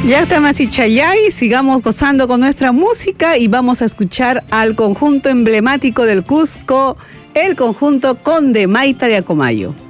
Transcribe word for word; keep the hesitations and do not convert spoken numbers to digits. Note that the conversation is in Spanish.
Ya está Masichayay, sigamos gozando con nuestra música y vamos a escuchar al conjunto emblemático del Cusco, el conjunto Conde Maita de Acomayo.